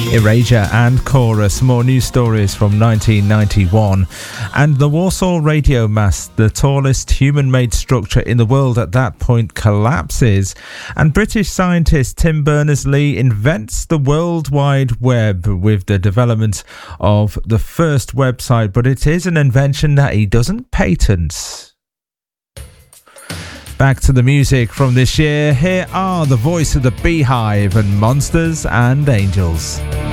Erasure and Chorus, more news stories from 1991. And the Warsaw radio mast, the tallest human-made structure in the world at that point, collapses. And British scientist Tim Berners-Lee invents the World Wide Web with the development of the first website, but it is an invention that he doesn't patent. Back to the music from this year. Here are the Voice of the Beehive and Monsters and Angels.